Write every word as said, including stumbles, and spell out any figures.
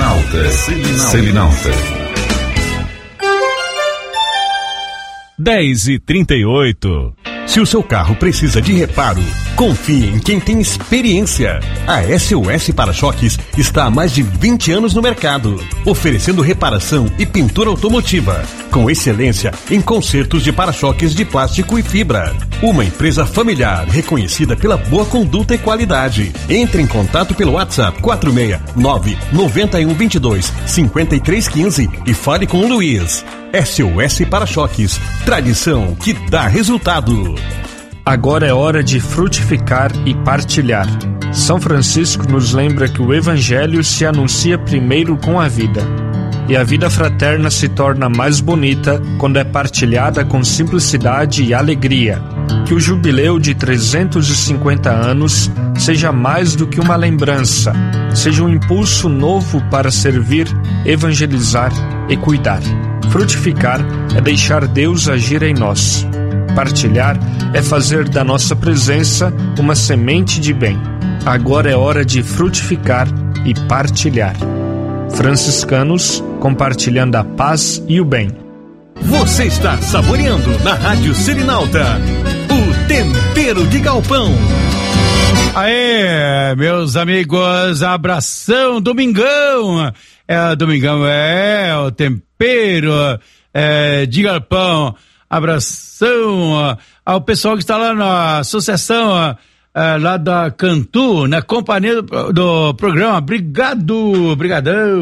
Selinalta, Selinalta. Selinalta. dez e trinta e oito. Se o seu carro precisa de reparo, confie em quem tem experiência. A S O S Para-Choques está há mais de vinte anos no mercado, oferecendo reparação e pintura automotiva, com excelência em consertos de para-choques de plástico e fibra. Uma empresa familiar reconhecida pela boa conduta e qualidade. Entre em contato pelo WhatsApp quatro seis nove nove um dois dois cinco três um cinco e fale com o Luiz. S O S Para-Choques, tradição que dá resultado. Agora é hora de frutificar e partilhar. São Francisco nos lembra que o Evangelho se anuncia primeiro com a vida. E a vida fraterna se torna mais bonita quando é partilhada com simplicidade e alegria. Que o jubileu de trezentos e cinquenta anos seja mais do que uma lembrança, seja um impulso novo para servir, evangelizar e cuidar. Frutificar é deixar Deus agir em nós. Partilhar é fazer da nossa presença uma semente de bem. Agora é hora de frutificar e partilhar. Franciscanos, compartilhando a paz e o bem. Você está saboreando na Rádio Selinalta o Tempero de Galpão. Aê, meus amigos, abração, domingão. É, domingão é o tempero é, de galpão. Abração ao pessoal que está lá na associação é, lá da Cantu, na companhia do, do programa. Obrigado, brigadão.